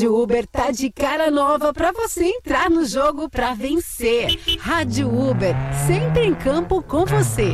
Rádio Uber tá de cara nova pra você entrar no jogo pra vencer. Rádio Uber, sempre em campo com você.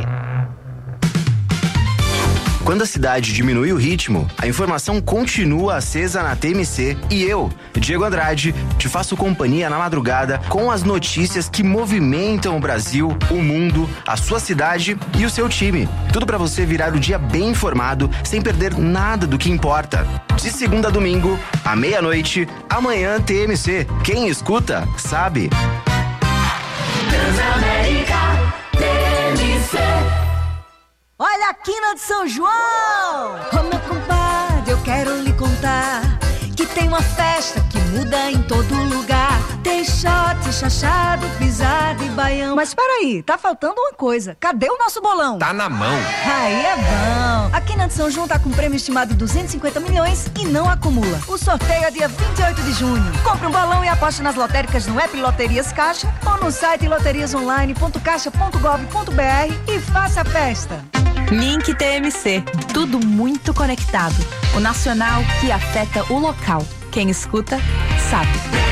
Quando a cidade diminui o ritmo, a informação continua acesa na TMC e eu, Diego Andrade, te faço companhia na madrugada com as notícias que movimentam o Brasil, o mundo, a sua cidade e o seu time. Tudo para você virar o dia bem informado, sem perder nada do que importa. De segunda a domingo, à meia-noite, amanhã TMC. Quem escuta, sabe. Transamérica TMC. Olha a quina de São João! Ô meu compadre, eu quero lhe contar que tem uma festa que muda em todo lugar. Tem shot, chachado, pisado e baião. Mas peraí, tá faltando uma coisa. Cadê o nosso bolão? Tá na mão. Aí é bom. A quina de São João tá com prêmio estimado de 250 milhões e não acumula. O sorteio é dia 28 de junho. Compre um bolão e aposte nas lotéricas no app Loterias Caixa ou no site loteriasonline.caixa.gov.br e faça a festa. Link TMC, tudo muito conectado. O nacional que afeta o local. Quem escuta, sabe.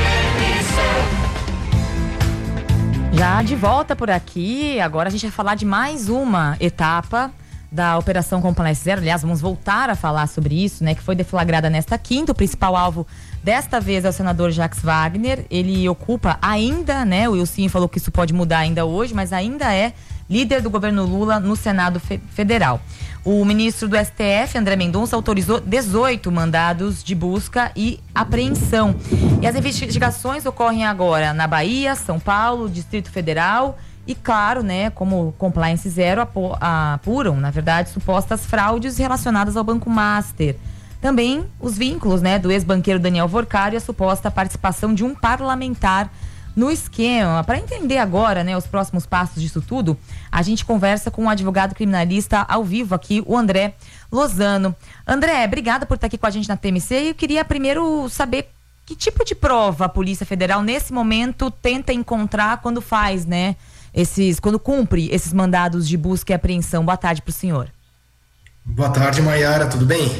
Já de volta por aqui, agora a gente vai falar de mais uma etapa da Operação Compliance Zero. Aliás, vamos voltar a falar sobre isso, né? Que foi deflagrada nesta quinta. O principal alvo desta vez é o senador Jacques Wagner. Ele ocupa ainda, né? O Wilson falou que isso pode mudar ainda hoje, mas ainda é líder do governo Lula no Senado Federal. O ministro do STF, André Mendonça, autorizou 18 mandados de busca e apreensão. E as investigações ocorrem agora na Bahia, São Paulo, Distrito Federal e, claro, né, como Compliance Zero, apuram, na verdade, supostas fraudes relacionadas ao Banco Master. Também os vínculos, né, do ex-banqueiro Daniel Vorcaro e a suposta participação de um parlamentar no esquema. Para entender agora, né, os próximos passos disso tudo, a gente conversa com um advogado criminalista ao vivo aqui, o André Lozano. André, obrigada por estar aqui com a gente na TMC e eu queria primeiro saber que tipo de prova a Polícia Federal nesse momento tenta encontrar quando faz, né, quando cumpre esses mandados de busca e apreensão. Boa tarde para o senhor. Boa tarde, Maiara, tudo bem?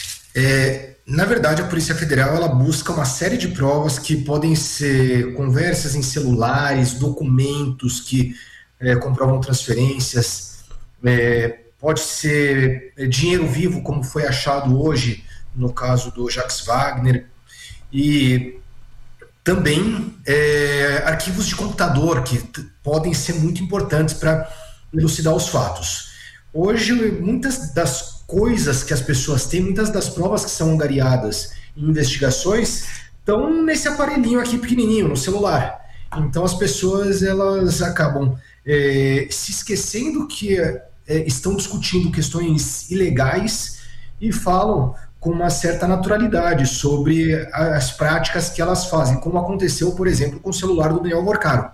Na verdade, a Polícia Federal ela busca uma série de provas que podem ser conversas em celulares, documentos que comprovam transferências, pode ser dinheiro vivo, como foi achado hoje no caso do Jacques Wagner, e também arquivos de computador que podem ser muito importantes para elucidar os fatos. Hoje, muitas das coisas que as pessoas têm, muitas das provas que são angariadas em investigações estão nesse aparelhinho aqui pequenininho, no celular. Então as pessoas elas acabam se esquecendo que estão discutindo questões ilegais e falam com uma certa naturalidade sobre as práticas que elas fazem, como aconteceu, por exemplo, com o celular do Daniel Vorcaro.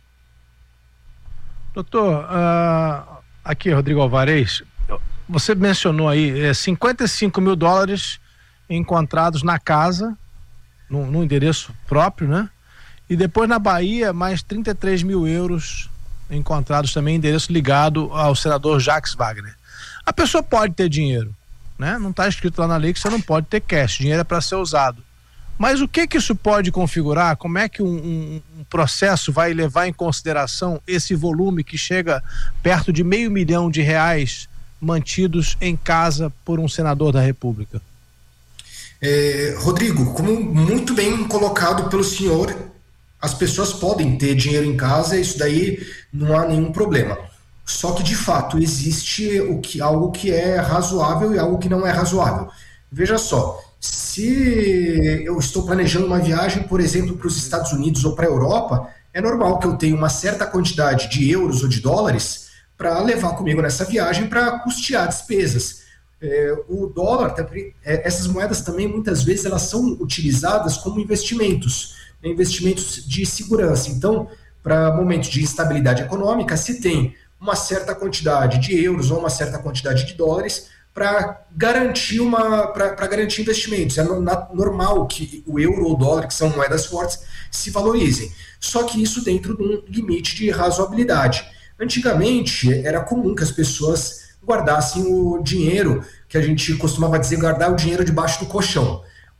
Doutor, aqui Rodrigo Alvarez, você mencionou aí 55 mil dólares encontrados na casa, no endereço próprio, né? E depois na Bahia, mais 33 mil euros encontrados também em endereço ligado ao senador Jacques Wagner. A pessoa pode ter dinheiro, né? Não está escrito lá na lei que você não pode ter cash, dinheiro é para ser usado. Mas o que isso pode configurar? Como é que um processo vai levar em consideração esse volume que chega perto de R$500 milhão mantidos em casa por um senador da República? Rodrigo, como muito bem colocado pelo senhor, as pessoas podem ter dinheiro em casa, isso daí não há nenhum problema. Só que, de fato, existe algo que é razoável e algo que não é razoável. Veja só, se eu estou planejando uma viagem, por exemplo, para os Estados Unidos ou para a Europa, é normal que eu tenha uma certa quantidade de euros ou de dólares para levar comigo nessa viagem para custear despesas. O dólar, essas moedas também muitas vezes elas são utilizadas como investimentos de segurança. Então, para momentos de instabilidade econômica, se tem uma certa quantidade de euros ou uma certa quantidade de dólares para garantir investimentos. É normal que o euro ou o dólar, que são moedas fortes, se valorizem. Só que isso dentro de um limite de razoabilidade. Antigamente, era comum que as pessoas guardassem o dinheiro, que a gente costumava dizer, guardar o dinheiro debaixo do colchão.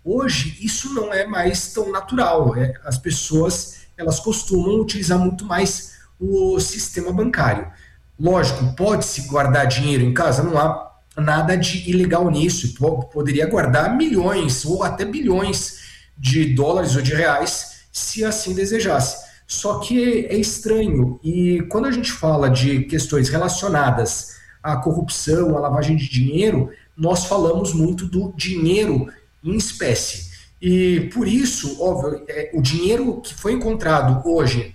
Hoje, isso não é mais tão natural. As pessoas, elas costumam utilizar muito mais o sistema bancário. Lógico, pode-se guardar dinheiro em casa, não há nada de ilegal nisso. Poderia guardar milhões ou até bilhões de dólares ou de reais, se assim desejasse. Só que é estranho, e quando a gente fala de questões relacionadas à corrupção, à lavagem de dinheiro, nós falamos muito do dinheiro em espécie. E por isso, óbvio, o dinheiro que foi encontrado hoje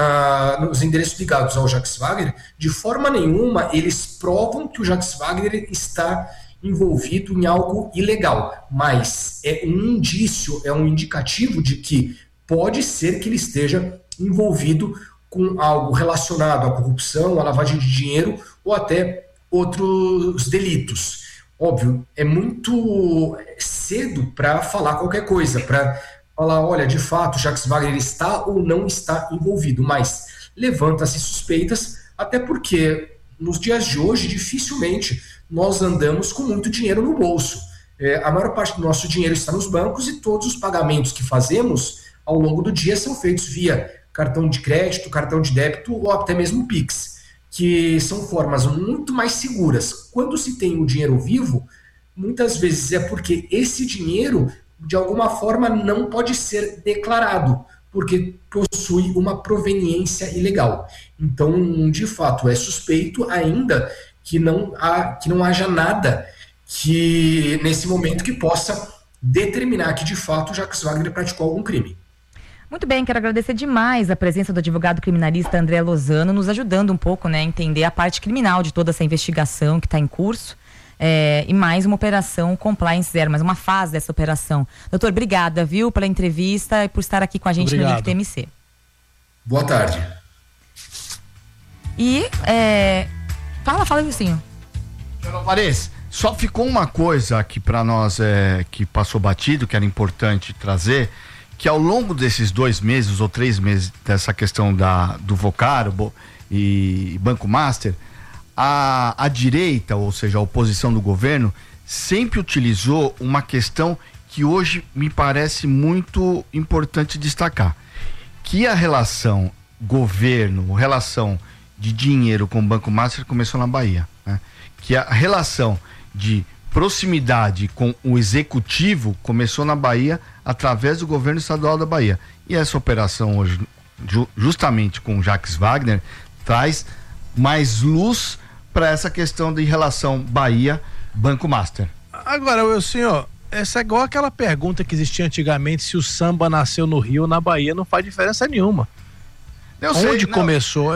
nos endereços ligados ao Jacques Wagner, de forma nenhuma eles provam que o Jacques Wagner está envolvido em algo ilegal, mas é um indício, é um indicativo de que pode ser que ele esteja envolvido com algo relacionado à corrupção, à lavagem de dinheiro ou até outros delitos. Óbvio, é muito cedo para falar qualquer coisa, para falar, olha, de fato, Jacques Wagner está ou não está envolvido, mas levanta-se suspeitas, até porque nos dias de hoje, dificilmente nós andamos com muito dinheiro no bolso. A maior parte do nosso dinheiro está nos bancos e todos os pagamentos que fazemos ao longo do dia são feitos via cartão de crédito, cartão de débito ou até mesmo Pix, que são formas muito mais seguras. Quando se tem o dinheiro vivo, muitas vezes é porque esse dinheiro, de alguma forma, não pode ser declarado, porque possui uma proveniência ilegal. Então, de fato, é suspeito ainda que não haja nada que, nesse momento, que possa determinar que, de fato, Jacques Wagner praticou algum crime. Muito bem, quero agradecer demais a presença do advogado criminalista André Lozano, nos ajudando um pouco, né, a entender a parte criminal de toda essa investigação que está em curso, e mais uma operação Compliance Zero, mais uma fase dessa operação. Doutor, obrigada, viu, pela entrevista e por estar aqui com a gente. Obrigado. No Link TMC. Boa tarde. E, fala, Wilson. Alvarez, só ficou uma coisa aqui para nós que passou batido, que era importante trazer, que ao longo desses 2 meses ou 3 meses dessa questão do Vocaro e Banco Master, a direita, ou seja, a oposição do governo, sempre utilizou uma questão que hoje me parece muito importante destacar, que a relação governo, relação de dinheiro com o Banco Master começou na Bahia, né? Que a relação de proximidade com o executivo começou na Bahia através do governo estadual da Bahia. E essa operação hoje, justamente com Jacques Wagner, traz mais luz para essa questão de relação Bahia-Banco Master. Agora, Wilson, essa é igual aquela pergunta que existia antigamente, se o samba nasceu no Rio ou na Bahia, não faz diferença nenhuma. Onde começou?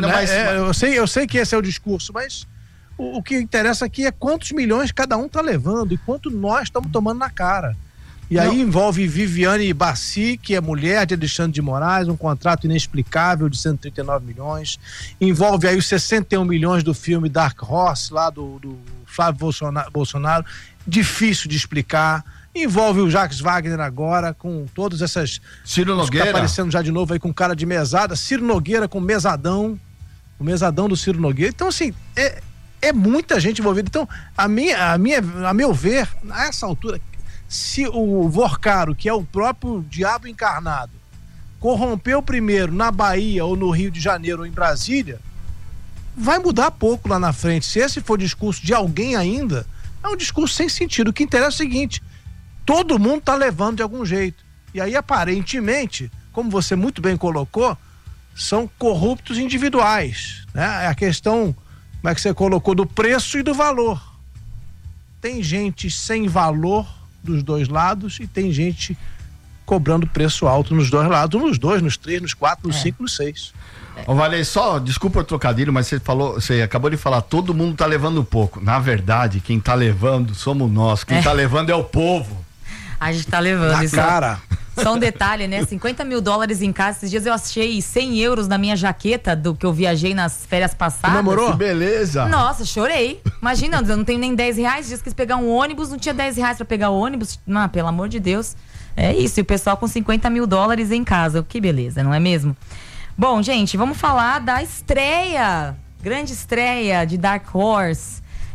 Eu sei que esse é o discurso, mas o que interessa aqui é quantos milhões cada um está levando e quanto nós estamos tomando na cara. E aí envolve Viviane Bassi, que é mulher de Alexandre de Moraes, um contrato inexplicável de 139 milhões. Envolve aí os 61 milhões do filme Dark Horse, lá do Flávio Bolsonaro. Difícil de explicar. Envolve o Jacques Wagner agora, com todas essas... Ciro Nogueira. Tá aparecendo já de novo aí com cara de mesada. Ciro Nogueira com mesadão. O mesadão do Ciro Nogueira. Então, assim, é muita gente envolvida. Então, a meu ver, a essa altura... Se o Vocaro, que é o próprio diabo encarnado, corrompeu primeiro na Bahia ou no Rio de Janeiro ou em Brasília, vai mudar pouco lá na frente. Se esse for discurso de alguém ainda, é um discurso sem sentido. O que interessa é o seguinte: todo mundo está levando de algum jeito. E aí, aparentemente, como você muito bem colocou, são corruptos individuais, né? É a questão, como é que você colocou, do preço e do valor. Tem gente sem valor dos dois lados e tem gente cobrando preço alto nos dois lados, nos 2, nos 3, nos 4, nos 5, nos 6. Valei, só, desculpa o trocadilho, mas você acabou de falar, todo mundo tá levando pouco. Na verdade, quem tá levando somos nós, quem tá levando é o povo. A gente tá levando na isso. Cara. Só um detalhe, né? 50 mil dólares em casa. Esses dias eu achei 100 euros na minha jaqueta do que eu viajei nas férias passadas. Namorou? Que beleza. Nossa, chorei. Imagina, eu não tenho nem 10 reais. Dias que quis pegar um ônibus, não tinha 10 reais pra pegar o ônibus. Não, pelo amor de Deus. É isso, e o pessoal com 50 mil dólares em casa. Que beleza, não é mesmo? Bom, gente, vamos falar da estreia, grande estreia de Dark Horse.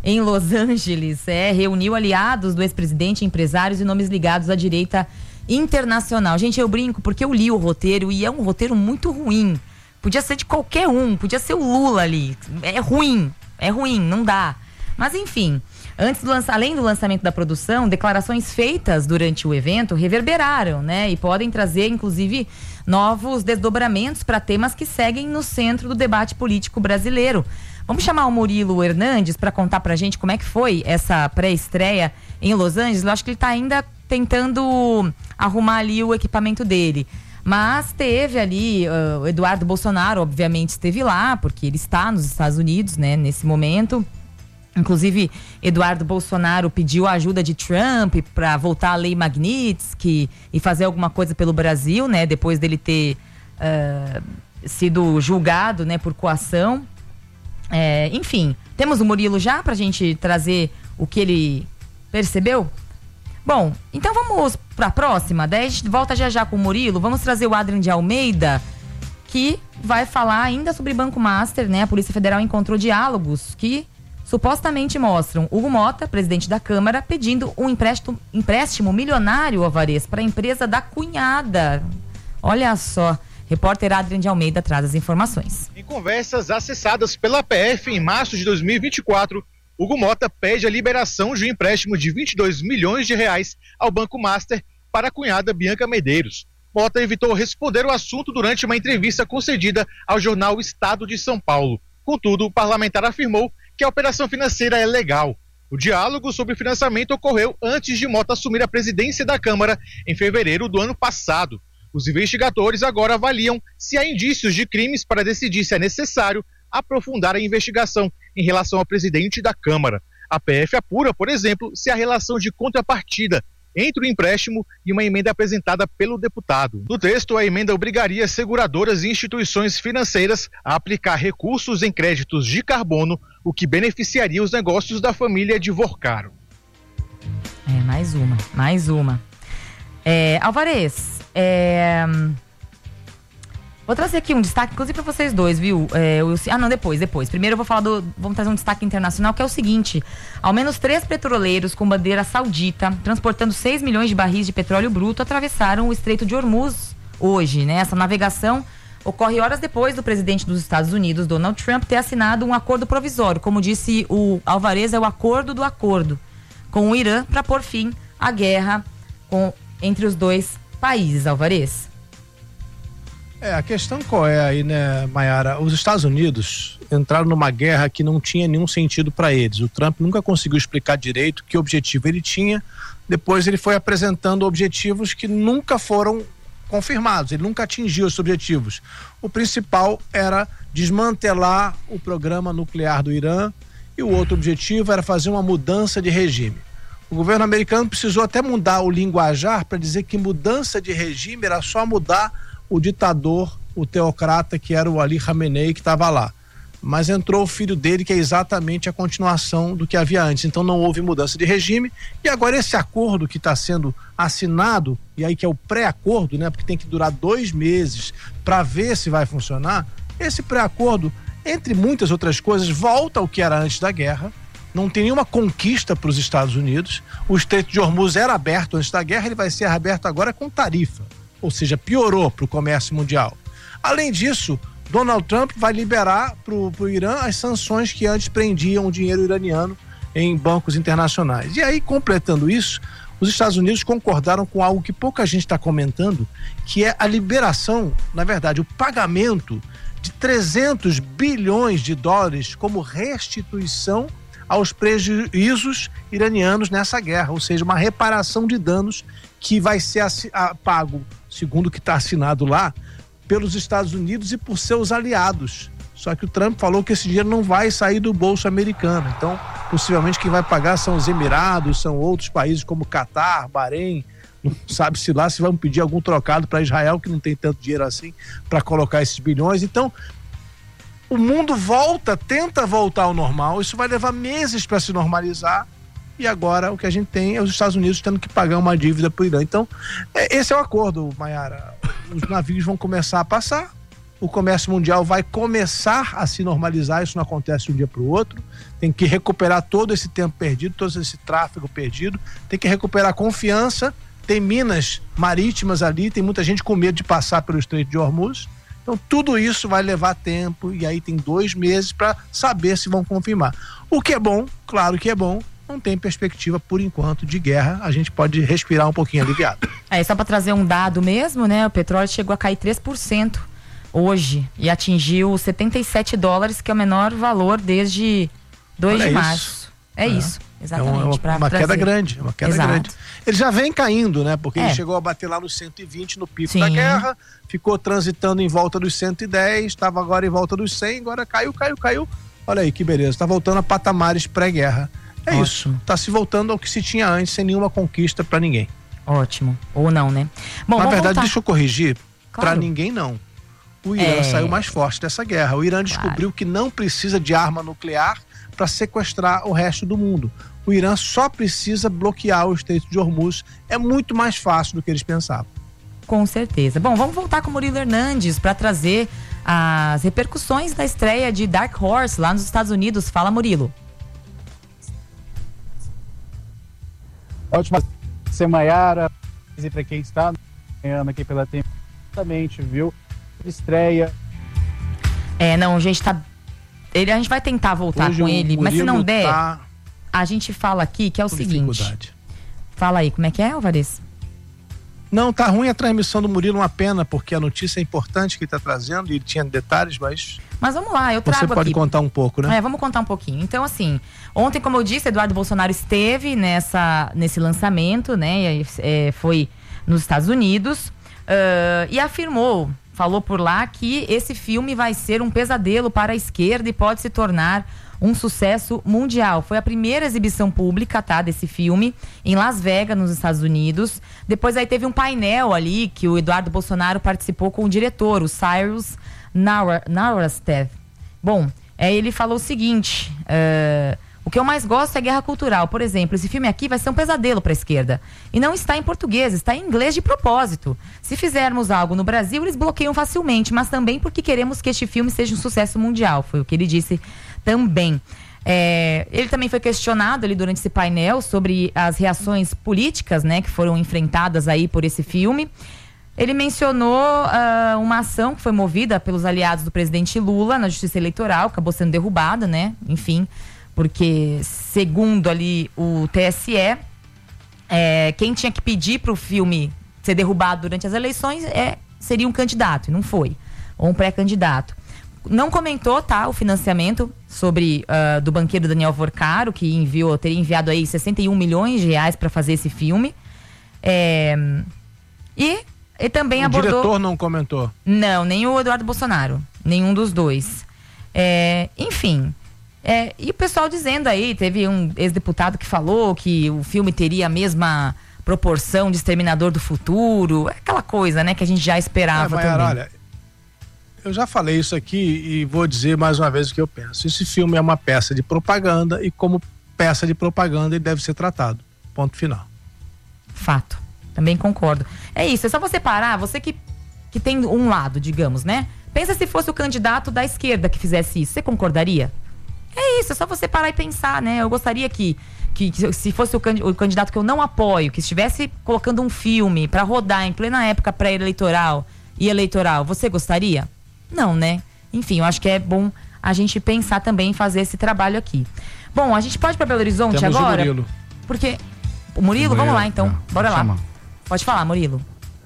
em Los Angeles, reuniu aliados do ex-presidente, empresários e nomes ligados à direita internacional. Gente, eu brinco porque eu li o roteiro e é um roteiro muito ruim. Podia ser de qualquer um, podia ser o Lula ali. É ruim, não dá. Mas enfim, além do lançamento da produção, declarações feitas durante o evento reverberaram, né? E podem trazer, inclusive, novos desdobramentos para temas que seguem no centro do debate político brasileiro. Vamos chamar o Murilo Hernandes para contar pra gente como é que foi essa pré-estreia em Los Angeles. Eu acho que ele tá ainda tentando arrumar ali o equipamento dele. Mas teve ali, o Eduardo Bolsonaro, obviamente, esteve lá, porque ele está nos Estados Unidos, né, nesse momento. Inclusive, Eduardo Bolsonaro pediu a ajuda de Trump para voltar a lei Magnitsky e fazer alguma coisa pelo Brasil, né, depois dele ter sido julgado, né, por coação. Enfim, temos o Murilo já pra gente trazer o que ele percebeu? Bom, então vamos pra próxima, daí a gente volta já com o Murilo. Vamos trazer o Adrian de Almeida, que vai falar ainda sobre Banco Master, né? A Polícia Federal encontrou diálogos que supostamente mostram Hugo Mota, presidente da Câmara, pedindo um empréstimo milionário, Alvarez, para a empresa da cunhada. Olha só. Repórter Adrian de Almeida traz as informações. Em conversas acessadas pela PF em março de 2024, Hugo Mota pede a liberação de um empréstimo de 22 milhões de reais ao Banco Master para a cunhada Bianca Medeiros. Mota evitou responder o assunto durante uma entrevista concedida ao jornal Estado de São Paulo. Contudo, o parlamentar afirmou que a operação financeira é legal. O diálogo sobre financiamento ocorreu antes de Mota assumir a presidência da Câmara em fevereiro do ano passado. Os investigadores agora avaliam se há indícios de crimes para decidir se é necessário aprofundar a investigação em relação ao presidente da Câmara. A PF apura, por exemplo, se há relação de contrapartida entre o empréstimo e uma emenda apresentada pelo deputado. No texto, a emenda obrigaria seguradoras e instituições financeiras a aplicar recursos em créditos de carbono, o que beneficiaria os negócios da família de Vorcaro. Mais uma. Alvarez, vou trazer aqui um destaque, inclusive para vocês dois, viu? Depois. Primeiro eu vou falar vamos trazer um destaque internacional, que é o seguinte: ao menos 3 petroleiros com bandeira saudita, transportando 6 milhões de barris de petróleo bruto, atravessaram o Estreito de Hormuz hoje, né? Essa navegação ocorre horas depois do presidente dos Estados Unidos, Donald Trump, ter assinado um acordo provisório. Como disse o Alvarez, é o acordo do acordo com o Irã para pôr fim à guerra entre os dois países, Alvarez. A questão qual é aí, né, Mayara? Os Estados Unidos entraram numa guerra que não tinha nenhum sentido para eles. O Trump nunca conseguiu explicar direito que objetivo ele tinha. Depois ele foi apresentando objetivos que nunca foram confirmados. Ele nunca atingiu esses objetivos. O principal era desmantelar o programa nuclear do Irã e o outro objetivo era fazer uma mudança de regime. O governo americano precisou até mudar o linguajar para dizer que mudança de regime era só mudar o ditador, o teocrata que era o Ali Khamenei, que estava lá. Mas entrou o filho dele, que é exatamente a continuação do que havia antes. Então não houve mudança de regime. E agora esse acordo que está sendo assinado, e aí que é o pré-acordo, né, porque tem que durar 2 meses para ver se vai funcionar. Esse pré-acordo, entre muitas outras coisas, volta ao que era antes da guerra. Não tem nenhuma conquista para os Estados Unidos. O Estreito de Hormuz era aberto antes da guerra, ele vai ser aberto agora com tarifa. Ou seja, piorou para o comércio mundial. Além disso, Donald Trump vai liberar para o Irã as sanções que antes prendiam o dinheiro iraniano em bancos internacionais. E aí, completando isso, os Estados Unidos concordaram com algo que pouca gente está comentando, que é a liberação, na verdade, o pagamento de 300 bilhões de dólares como restituição aos prejuízos iranianos nessa guerra, ou seja, uma reparação de danos que vai ser pago, segundo o que está assinado lá, pelos Estados Unidos e por seus aliados. Só que o Trump falou que esse dinheiro não vai sair do bolso americano. Então, possivelmente quem vai pagar são os Emirados, são outros países como Catar, Bahrein. Não sabe-se lá se vão pedir algum trocado para Israel, que não tem tanto dinheiro assim para colocar esses bilhões. Então, o mundo tenta voltar ao normal. Isso vai levar meses para se normalizar. E agora o que a gente tem é os Estados Unidos tendo que pagar uma dívida para o Irã. Então, esse é o acordo, Mayara. Os navios vão começar a passar o comércio mundial vai começar a se normalizar, isso não acontece de um dia para o outro, tem que recuperar todo esse tempo perdido, todo esse tráfego perdido, tem que recuperar a confiança, tem minas marítimas ali, tem muita gente com medo de passar pelo Estreito de Hormuz, então tudo isso vai levar tempo e aí tem 2 meses para saber se vão confirmar. O que é bom, claro que é bom, não tem perspectiva por enquanto de guerra, a gente pode respirar um pouquinho aliviado. Só para trazer um dado mesmo, né? O petróleo chegou a cair 3% hoje e atingiu $77, que é o menor valor desde 2 de março. Isso, exatamente. Uma queda grande, uma queda Exato. grande. Ele já vem caindo, né? Porque ele chegou a bater lá nos 120 no pico da guerra, ficou transitando em volta dos 110, estava agora em volta dos 100, agora caiu. Olha aí que beleza, está voltando a patamares pré-guerra. Ótimo. Isso, está se voltando ao que se tinha antes, sem nenhuma conquista para ninguém. Ótimo, ou não, né? Bom, na verdade, voltar. deixa eu corrigir, Claro. para ninguém não. O Irã saiu mais forte dessa guerra. O Irã descobriu que não precisa de arma nuclear para sequestrar o resto do mundo. O Irã só precisa bloquear o Estreito de Hormuz. É muito mais fácil do que eles pensavam. Com certeza. Bom, vamos voltar com o Murilo Hernandes para trazer as repercussões da estreia de Dark Horse lá nos Estados Unidos. Fala, Murilo. Ótima Maiara, e para quem está acompanhando aqui pela tempo, exatamente, viu? Estreia. A gente vai tentar voltar hoje com ele, mas se não der, tá a gente fala aqui que é o seguinte. Fala aí, como é que é, Alvarez? Não, tá ruim a transmissão do Murilo, uma pena, porque a notícia é importante que ele tá trazendo e ele tinha detalhes, mas vamos lá, eu trago aqui. Você pode contar um pouco, né? Vamos contar um pouquinho. Então, assim, ontem, como eu disse, Eduardo Bolsonaro esteve nesse lançamento, né? Foi nos Estados Unidos e falou por lá que esse filme vai ser um pesadelo para a esquerda e pode se tornar um sucesso mundial. Foi a primeira exibição pública, desse filme em Las Vegas, nos Estados Unidos. Depois aí teve um painel ali que o Eduardo Bolsonaro participou com o diretor, o Cyrus Nowrasteh. Bom, ele falou o seguinte: o que eu mais gosto é guerra cultural. Por exemplo, esse filme aqui vai ser um pesadelo para a esquerda. E não está em português, está em inglês de propósito. Se fizermos algo no Brasil, eles bloqueiam facilmente, mas também porque queremos que este filme seja um sucesso mundial. Foi o que ele disse também. Ele também foi questionado ali durante esse painel sobre as reações políticas, né, que foram enfrentadas aí por esse filme. Ele mencionou uma ação que foi movida pelos aliados do presidente Lula na Justiça Eleitoral, acabou sendo derrubada, né? Enfim, porque segundo ali o TSE, quem tinha que pedir para o filme ser derrubado durante as eleições seria um candidato, e não foi, ou um pré-candidato. Não comentou, o financiamento do banqueiro Daniel Vorcaro, que teria enviado aí 61 milhões de reais para fazer esse filme. E ele também abordou... O diretor não comentou? Não, nem o Eduardo Bolsonaro. Nenhum dos dois. Enfim. E o pessoal dizendo aí, teve um ex-deputado que falou que o filme teria a mesma proporção de Exterminador do Futuro. Aquela coisa, né, que a gente já esperava Maiara, também. Olha, eu já falei isso aqui e vou dizer mais uma vez o que eu penso. Esse filme é uma peça de propaganda e como peça de propaganda ele deve ser tratado. Ponto final. Fato. Também concordo. É isso, é só você parar, você que tem um lado, digamos, né? Pensa se fosse o candidato da esquerda que fizesse isso, você concordaria? É isso, é só você parar e pensar, né? Eu gostaria que se fosse o candidato que eu não apoio, que estivesse colocando um filme pra rodar em plena época pré-eleitoral e eleitoral, você gostaria? Não, né? Enfim, eu acho que é bom a gente pensar também em fazer esse trabalho aqui. Bom, a gente pode ir pra Belo Horizonte Temos agora? O Murilo. Porque... O Murilo, vamos lá então. Bora lá. Pode falar, Murilo.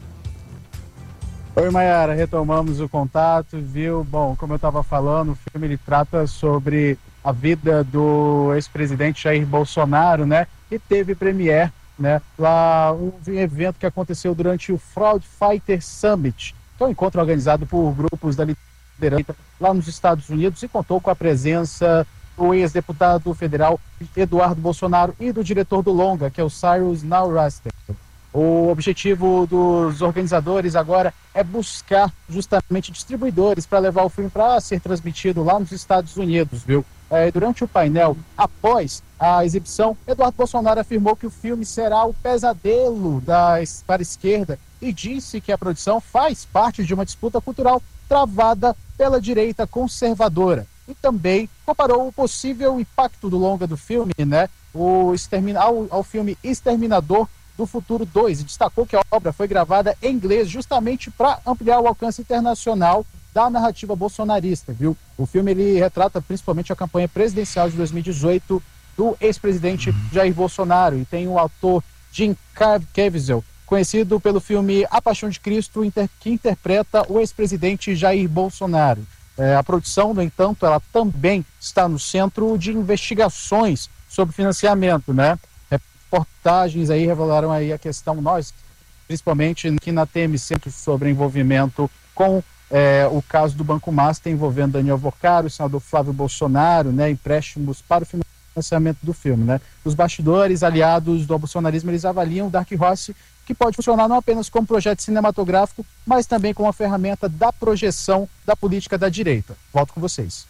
Oi, Maiara, retomamos o contato, viu? Bom, como eu estava falando, o filme ele trata sobre a vida do ex-presidente Jair Bolsonaro, né? E teve premiere, né? Lá, um evento que aconteceu durante o Fraud Fighter Summit, que é um encontro organizado por grupos da liderança lá nos Estados Unidos e contou com a presença do ex-deputado federal Eduardo Bolsonaro e do diretor do longa, que é o Cyrus Nowrasteh. O objetivo dos organizadores agora é buscar justamente distribuidores para levar o filme para ser transmitido lá nos Estados Unidos, viu? Durante o painel, após a exibição, Eduardo Bolsonaro afirmou que o filme será o pesadelo para a esquerda e disse que a produção faz parte de uma disputa cultural travada pela direita conservadora. E também comparou o possível impacto do longa do filme, né, ao filme Exterminador do Futuro 2, e destacou que a obra foi gravada em inglês justamente para ampliar o alcance internacional da narrativa bolsonarista, viu? O filme ele retrata principalmente a campanha presidencial de 2018 do ex-presidente Jair Bolsonaro, e tem o autor Jim Caviezel, conhecido pelo filme A Paixão de Cristo, que interpreta o ex-presidente Jair Bolsonaro. A produção, no entanto, ela também está no centro de investigações sobre financiamento, né? Reportagens aí revelaram aí a questão, nós, principalmente aqui na TMC, sobre envolvimento com o caso do Banco Master envolvendo Daniel Vocaro, o senador Flávio Bolsonaro, né? Empréstimos para o financiamento do filme, né? Os bastidores aliados do bolsonarismo, eles avaliam o Dark Horse, que pode funcionar não apenas como projeto cinematográfico, mas também como uma ferramenta da projeção da política da direita. Volto com vocês.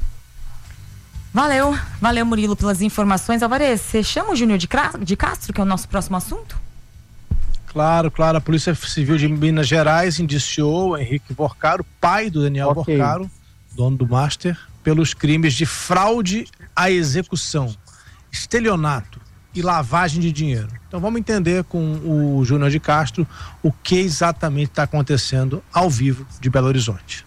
Valeu Murilo pelas informações. Alvarez, você chama o Júnior de Castro, que é o nosso próximo assunto? Claro, a Polícia Civil de Minas Gerais indiciou o Henrique Vocaro, pai do Daniel Vocaro, dono do Master, pelos crimes de fraude à execução, estelionato e lavagem de dinheiro. Então vamos entender com o Júnior de Castro o que exatamente está acontecendo ao vivo de Belo Horizonte.